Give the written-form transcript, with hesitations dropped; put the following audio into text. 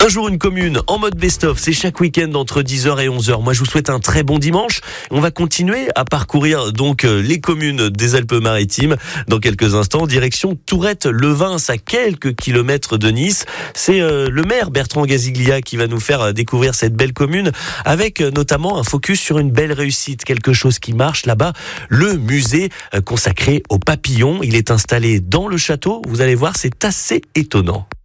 Un jour une commune en mode best-of, c'est chaque week-end entre 10h et 11h. Moi je vous souhaite un très bon dimanche. On va continuer à parcourir donc les communes des Alpes-Maritimes. Dans quelques instants, direction Tourette-Levins, à quelques kilomètres de Nice. C'est le maire Bertrand Gaziglia qui va nous faire découvrir cette belle commune avec notamment un focus sur une belle réussite, quelque chose qui marche là-bas, le musée consacré aux papillons. Il est installé dans le château. Vous allez voir, c'est assez étonnant.